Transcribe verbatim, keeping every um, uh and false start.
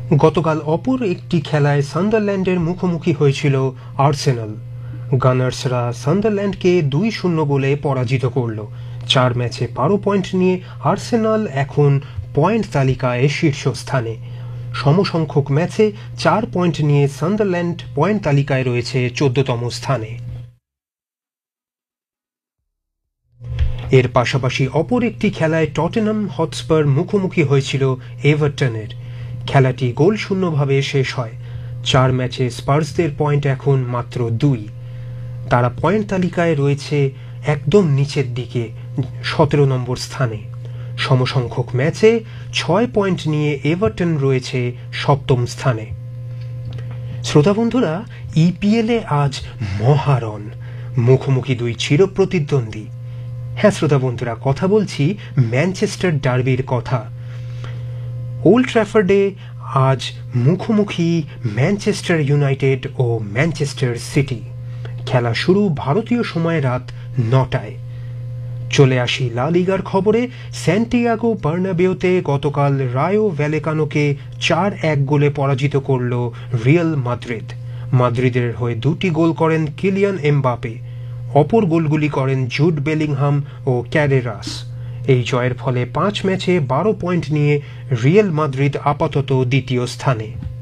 গতকাল অপর একটি খেলায় সান্ডারল্যান্ডের মুখোমুখি হয়েছিল আর্সেনাল। গানার্সরা সান্ডারল্যান্ডকে দুই শূন্য গোলে পরাজিত করল। চার ম্যাচে বারো পয়েন্ট নিয়ে আর্সেনাল এখন পয়েন্ট তালিকায় শীর্ষস্থানে। সমসংখ্যক ম্যাচে চার পয়েন্ট নিয়ে সান্ডারল্যান্ড পয়েন্ট তালিকায় রয়েছে চোদ্দতম স্থানে। এর পাশাপাশি অপর একটি খেলায় টটেনহাম হটস্পার মুখোমুখি হয়েছিল এভারটনের। খেলাটি গোল শূন্যভাবে শেষ হয়। চার ম্যাচে স্পার্সদের পয়েন্ট এখন মাত্র দুই। তারা পয়েন্ট তালিকায় রয়েছে একদম নিচের দিকে সতেরো নম্বর স্থানে। সমসংখ্যক ম্যাচে ছয় পয়েন্ট নিয়ে এভারটন রয়েছে সপ্তম স্থানে। শ্রোতা বন্ধুরা, ইপিএলে আজ মহারণ, মুখোমুখি দুই চিরপ্রতিদ্বন্দ্বী। হ্যাঁ শ্রোতা বন্ধুরা, কথা বলছি ম্যানচেস্টার ডার্বির কথা। ওল্ড ট্র্যাফোর্ডে আজ মুখোমুখি ম্যানচেস্টার ইউনাইটেড ও ম্যানচেস্টার সিটি। খেলা শুরু ভারতীয় সময় রাত নটায়। চলে আসি লা লিগার খবরে। স্যান্টিয়াগো বার্নাবেউতে গতকাল রায়ো ভ্যালেকানোকে চার এক গোলে পরাজিত করল রিয়াল মাদ্রিদ। মাদ্রিদের হয়ে দুটি গোল করেন কিলিয়ান এমবাপে। অপর গোলগুলি করেন জুড বেলিংহাম ও ক্যারেরাস। এই জয়ের ফলে পাঁচ ম্যাচে বারো পয়েন্ট নিয়ে রিয়াল মাদ্রিদ আপাতত দ্বিতীয় স্থানে।